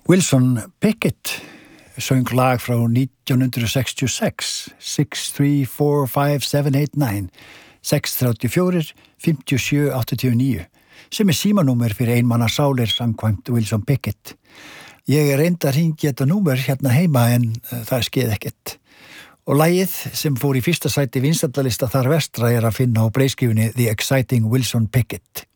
Wilson Pickett söng lag frá 1966, 6345789, 634 57 89, sem símanúmer fyrir einmanna sálir samkvæmt Wilson Pickett. Ég reyndi að hringja þetta númer hérna heima en það skeið ekkert. Og lagið sem fór í fyrsta sæti vinsældalista þar vestra að finna á breiðskífunni The Exciting Wilson Pickett.